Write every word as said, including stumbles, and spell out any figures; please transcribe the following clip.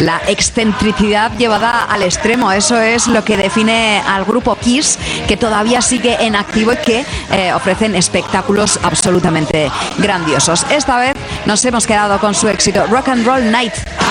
La excentricidad llevada al extremo, eso es lo que define al grupo Kiss, que todavía sigue en activo y que eh, ofrecen espectáculos absolutamente grandiosos. Esta vez nos hemos quedado con su éxito Rock and Roll Night.